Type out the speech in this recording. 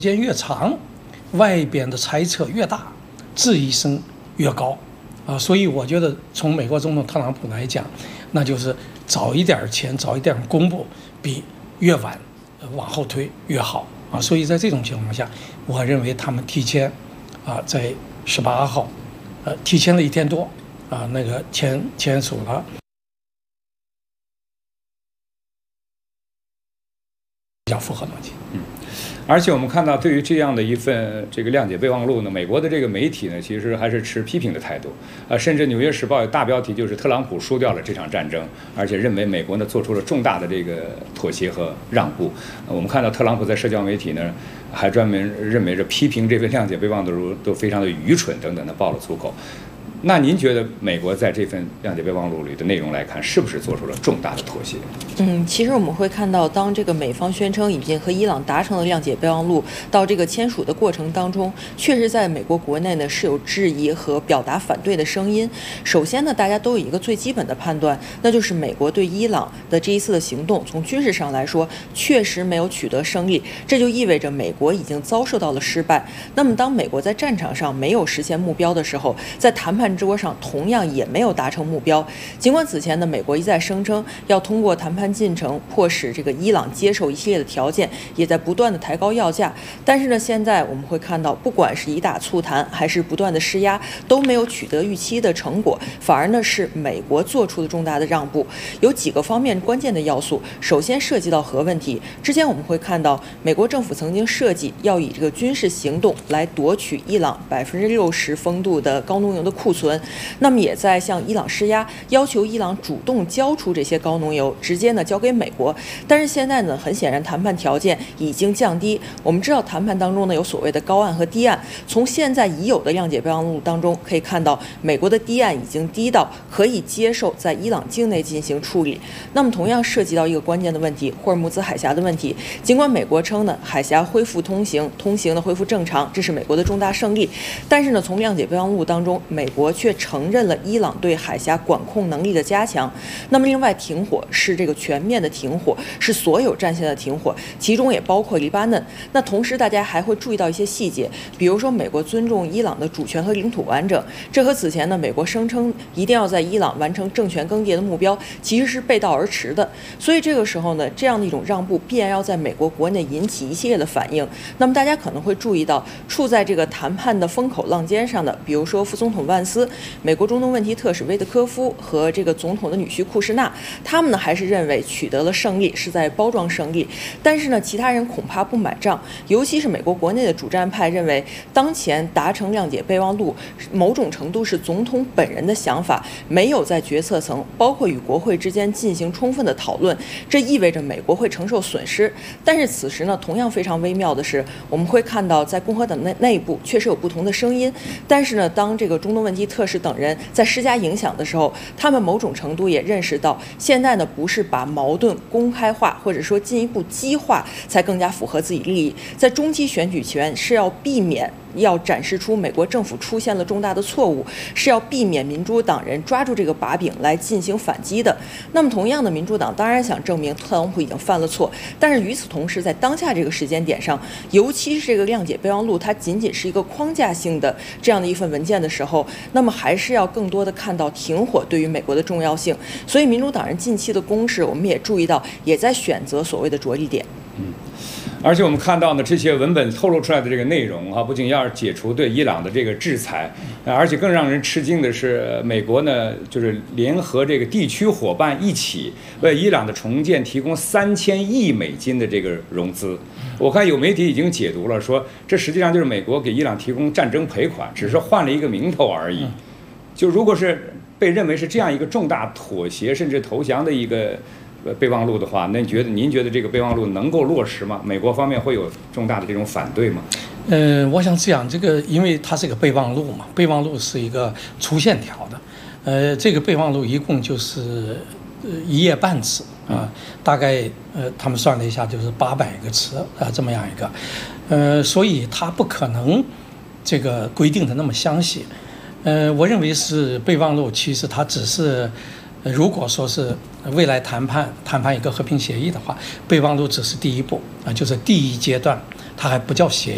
间越长，外边的猜测越大，质疑声越高，所以我觉得从美国总统特朗普来讲，那就是早一点签，早一点公布，比越晚往后推越好所以在这种情况下，我认为他们提前在18号，提前了1天多那个签署了。比较符合逻辑。 而且我们看到，对于这样的一份这个谅解备忘录呢，美国的这个媒体呢，其实还是持批评的态度，甚至《纽约时报》有大标题就是特朗普输掉了这场战争，而且认为美国呢做出了重大的这个妥协和让步。我们看到特朗普在社交媒体呢，还专门认为这批评这份谅解备忘录都非常的愚蠢等等的爆了粗口。那您觉得美国在这份谅解备忘录里的内容来看，是不是做出了重大的妥协？ 其实我们会看到，当这个美方宣称已经和伊朗达成了谅解备忘录，到这个签署的过程当中，确实在美国国内呢是有质疑和表达反对的声音。首先呢，大家都有一个最基本的判断，那就是美国对伊朗的这一次的行动，从军事上来说确实没有取得胜利，这就意味着美国已经遭受到了失败。那么，当美国在战场上没有实现目标的时候，在谈判桌上同样也没有达成目标。尽管此前呢，美国一再声称要通过谈判进程迫使这个伊朗接受一系列的条件，也在不断的抬高要价。但是呢，现在我们会看到，不管是以打促谈还是不断的施压，都没有取得预期的成果，反而呢是美国做出了重大的让步。有几个方面关键的要素，首先涉及到核问题。之前我们会看到，美国政府曾经设计要以这个军事行动来夺取伊朗60%风度的高浓油的库存。那么也在向伊朗施压，要求伊朗主动交出这些高浓油，直接呢交给美国。但是现在呢，很显然谈判条件已经降低。我们知道谈判当中呢有所谓的高岸和低岸，从现在已有的谅解备忘录当中可以看到，美国的低岸已经低到可以接受在伊朗境内进行处理。那么同样涉及到一个关键的问题，霍尔木兹海峡的问题。尽管美国称呢海峡恢复通行呢恢复正常，这是美国的重大胜利，但是呢从谅解备忘录当中，美国却承认了伊朗对海峡管控能力的加强。那么另外停火是这个全面的停火，是所有战线的停火，其中也包括黎巴嫩。那同时大家还会注意到一些细节，比如说美国尊重伊朗的主权和领土完整，这和此前呢美国声称一定要在伊朗完成政权更迭的目标其实是背道而驰的。所以这个时候呢，这样的一种让步必然要在美国国内引起一系列的反应。那么大家可能会注意到，处在这个谈判的风口浪尖上的，比如说副总统万斯、美国中东问题特使威特科夫和这个总统的女婿库什纳，他们呢还是认为取得了胜利，是在包装胜利。但是呢，其他人恐怕不买账，尤其是美国国内的主战派认为，当前达成谅解备忘录，某种程度是总统本人的想法，没有在决策层，包括与国会之间进行充分的讨论，这意味着美国会承受损失。但是此时呢，同样非常微妙的是，我们会看到在共和党内部确实有不同的声音，但是呢，当这个中东问题特使等人在施加影响的时候，他们某种程度也认识到，现在呢不是把矛盾公开化或者说进一步激化才更加符合自己利益，在中期选举前是要避免要展示出美国政府出现了重大的错误，是要避免民主党人抓住这个把柄来进行反击的。那么同样的，民主党当然想证明特朗普已经犯了错，但是与此同时，在当下这个时间点上，尤其是这个谅解备忘录它仅仅是一个框架性的这样的一份文件的时候，那么还是要更多的看到停火对于美国的重要性。所以民主党人近期的攻势，我们也注意到也在选择所谓的着力点。 而且我们看到呢，这些文本透露出来的这个内容不仅要解除对伊朗的这个制裁，而且更让人吃惊的是，美国呢就是联合这个地区伙伴一起为伊朗的重建提供3000亿美金的这个融资。我看有媒体已经解读了，说这实际上就是美国给伊朗提供战争赔款，只是换了一个名头而已。就如果是被认为是这样一个重大妥协甚至投降的一个备忘录的话，那您觉得这个备忘录能够落实吗？美国方面会有重大的这种反对吗？ 我想这样，这个因为它是个备忘录嘛，备忘录是一个粗线条的，这个备忘录一共就是1页半纸大概他们算了一下就是800个词这么样一个，所以它不可能这个规定的那么详细。我认为是备忘录，其实它只是。如果说是未来谈判一个和平协议的话，备忘录只是第一步就是第一阶段，它还不叫协议。